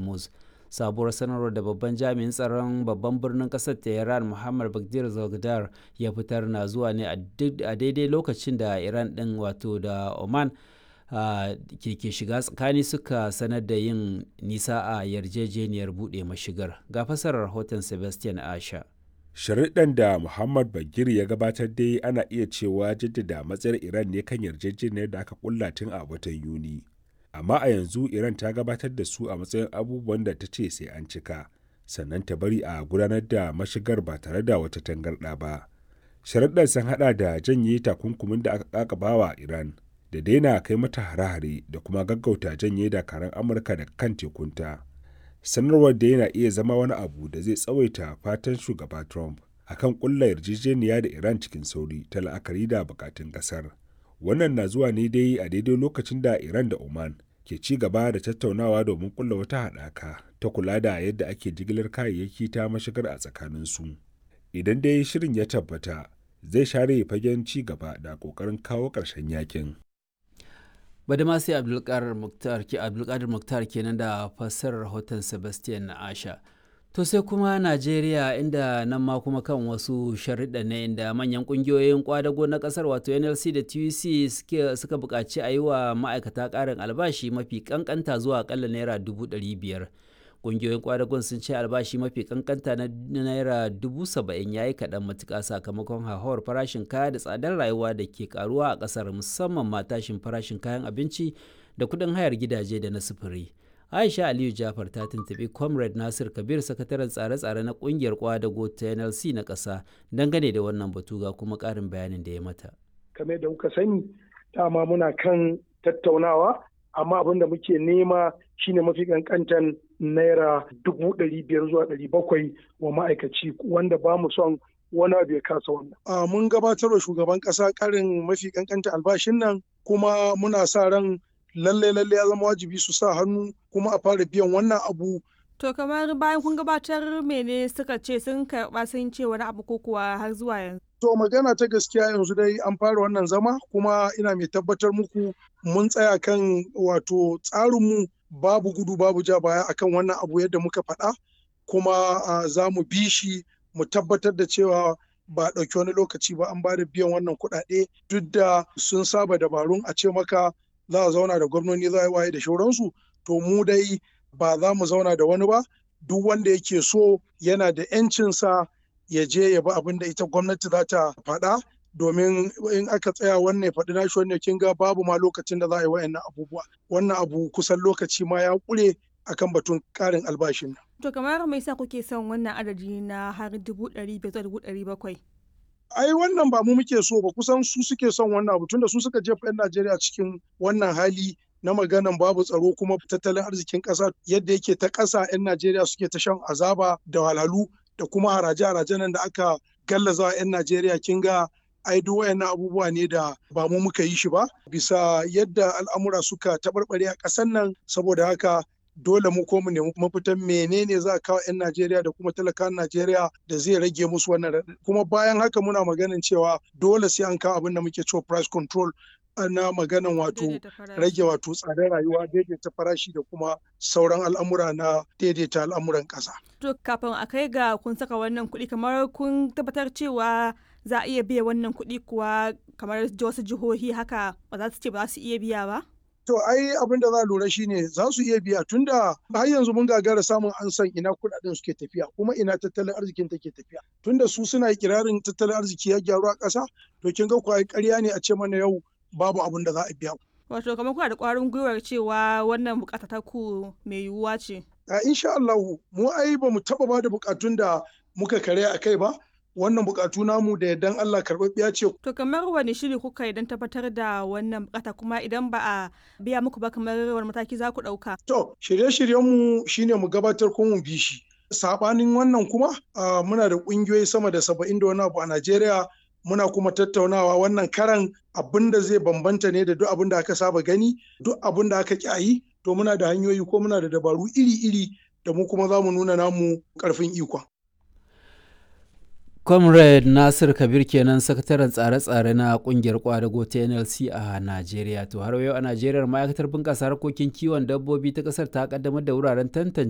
Hormuz. Sabuwar sanarwar da babban jami'in tsaron babban birnin kasar Tehran Muhammad Baghdad Zagdar ya fitar na zuwa ne a daidai lokacin da Iran din wato da Oman ke shiga tsakani suka sanar da yin nisa a yarjejeniyar buɗe mashigar. Ga fasarar rahoton Sebastian Asha. Sharuɗan da Muhammad Bagir ya gabatar dai ana iya cewa jaddada matsayar Iran ne kan yarjejeniyar da aka kulla tun a watan Yuni. Amma a yanzu Iran ta gabatar da su a matsayin abubuwan da ta ce sai an cika, sannan ta bari a gudanar da mashigar ba tare da wata tangarɗa ba. Sharuɗan sun haɗa da janye takunkumin da aka ƙaƙaba wa Iran, da daina kai mata hare-hare da kuma gaggauta janye dakaran Amurka daga kan tekunta. Sanarwar da yana iya zama wani abu da zai tsawaita fatan shugaba Trump akan ƙulla yarjejeniya da Iran cikin sauri ta la'akari da bukatun ƙasar. Wannan na zuwa ne dai a daidai lokacin da Iran da Oman ke ci gaba da tattaunawa domin ƙulla wata haɗaka ta kula da yadda ake jigilar kayayyaki ta mashigar a tsakaninsu. Idan dai shirin ya tabbata, zai share fagen ci gaba da ƙoƙarin kawo ƙarshen yakin. Badamasi Abdulkadir Muktar kenan da fassarar rahoton Sebastian na Asha. To sai kuma Najeriya, inda nan ma kuma kan wasu sharuɗa ne inda manyan ƙungiyoyin ƙwadago na ƙasar wato NLC da TUC suka buƙaci a yi wa ma'aikata ƙarin albashi mafi ƙanƙanta zuwa aƙalla naira 500,000. Ƙungiyoyin ƙwadagon sun ce albashi mafi ƙanƙanta na naira 70,000 ya yi kaɗan matuƙa sakamakon hauhawar farashin kaya da tsadar rayuwa da ke ƙaruwa a ƙasar, musamman ma tashin farashin kayan abinci da kuɗin hayar gidaje da na sufuri. Aisha Aliyu Jafar ta tuntuɓi Comrade Nasir Kabir, sakataren tsare-tsare na ƙungiyar ƙwadago ta NLC na ƙasa, dangane da wannan batu ga kuma ƙarin bayanin da ya mata. Kamar da kuka sani, dama muna kan tattaunawa, amma abin da muke nema shine mafi kankantan naira 500,000 zuwa 700,000 wa ma'aikaci, wanda ba mu son wani abu ya kasa wannan. Mun gabatar wa shugaban ƙasa ƙarin mafi kankanta albashin nan, kuma muna sa ran lalle ya zama wajibi su sa hannu kuma a fara biyan wannan abu. To kamar bayan kun gabatar, mene suka ce, sun karɓa sun ce wani abu ko kuwa har zuwa yanzu? To magana ta gaskiya yanzu dai an fara wannan zama, kuma ina mai tabbatar muku mun tsaya kan wato tsarinmu, babu gudu babu ja baya akan wannan abu yadda muka faɗa, kuma za mu bi shi mu tabbatar da cewa ba ɗauki wani lokaci ba an ba da biyan wannan kuɗaɗe, duk da sun saba dabarun a ce maka za a zauna da gwamnoni, za a yi waye da shauransu. To mu dai ba za mu zauna da wani ba, duk wanda yake so yana da 'yancinsa ya je ya bi abin da ita gwamnati za ta faɗa, domin in aka tsaya wannan ya faɗi nashi wannan kin ga babu ma lokacin da za a yi wa'annan abubuwa. Wannan abu kusan lokaci ma ya ƙure akan batun ƙarin albashin. To kamar me yasa kuke son wannan adadi na har 500,000 zuwa 700,000? Ai wannan ba mu muke so ba, kusan su suke son wannan abu, tunda su suka jefa 'yan Najeriya cikin wannan hali na maganan babu tsaro, kuma tattalin arzikin ƙasa yadda yake ta ƙasa, 'yan Najeriya suke ta shan azaba da wahalhalu da kuma haraje nan da aka gallaza 'yan Najeriya. Kin ga ai duk wayannan abubuwa ne da ba mu muka yi shi ba, bisa yadda al'amura suka taɓarɓare a ƙasar nan. Saboda haka dole mu ko mu nemi mafitan menene za a kawo 'yan Najeriya da kuma talakan Najeriya da zai rage musu wannan raɗaɗi. Kuma bayan haka muna maganin cewa dole sai an kawo abin da muke cewa price control, na maganan wato rage wato tsadar rayuwa, daidaita farashi da kuma sauran al'amura na daidaita al'amuran ƙasa. To kafin a kai ga kun saka wannan kuɗi, kamar kun tabbatar cewa za a iya biya wannan kuɗi kuwa, kamar wasu jihohi haka ba za su ce ba za su iya biya ba? To ai abin da za a lura shine za su iya biya, tunda har yanzu mun gagara samun an san ina kuɗaɗen suke tafiya kuma ina tattalin arzikin take tafiya. Tunda su suna ikirarin tattalin arziki ya gyaru a ƙasa, to kin ga kuwa ƙarya ne a ce mana yau babu abin da za a biya. Wato kamar kuna da ƙwarin gwiwar cewa wannan bukata ta ku mai yiwuwa ce? Insha Allah, mu ai ba mu taɓa ba da bukatun da muka kare a kai ba. Wannan bukatu namu da yardan Allah karɓaɓɓiya ce. To kamar wani shiri kuka idan tabbatar da wannan bukata, kuma idan ba a biya muku ba, kamar wani mataki za ku ɗauka? To shirye-shiryenmu shine mu gabatar ko mu bi shi. Saɓanin wannan kuma muna da ƙungiyoyi sama da 70 da wani abu a Najeriya. Muna kuma tattaunawa wannan karan abin da zai bambanta ne da duk abin da aka saba gani, duk abin da aka ƙi. To muna da hanyoyi ko muna da dabaru iri-iri da mu kuma za mu nuna namu ƙarfin ikon. Comrade Nasir Kabir kenan, sakataren tsare-tsare na kungiyar kwadago ta NLC a Najeriya. To har yau a Najeriya, ma'aikatar bunƙasa harkokin kiwon dabbobi ta ƙasar ta kaddamar da wuraren tantance